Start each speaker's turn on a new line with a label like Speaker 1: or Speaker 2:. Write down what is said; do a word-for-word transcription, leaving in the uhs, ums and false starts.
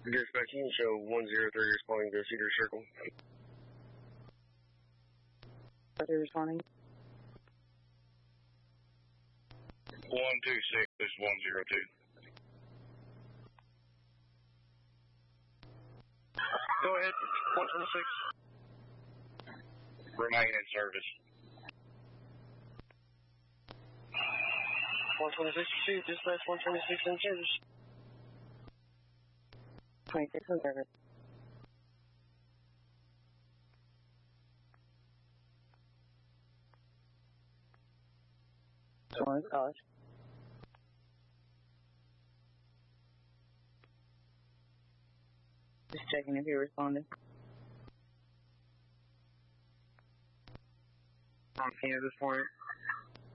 Speaker 1: Dispatch, you can show one zero three responding to Cedar Circle.
Speaker 2: Are they responding?
Speaker 3: one two six, this is one zero two.
Speaker 1: Go ahead, one twenty-six.
Speaker 3: Remain in service.
Speaker 1: one twenty-six pursuit, dispatch one twenty-six in service.
Speaker 2: twenty-six in service. One is college. Just checking if you're responding.
Speaker 1: On scene at this point.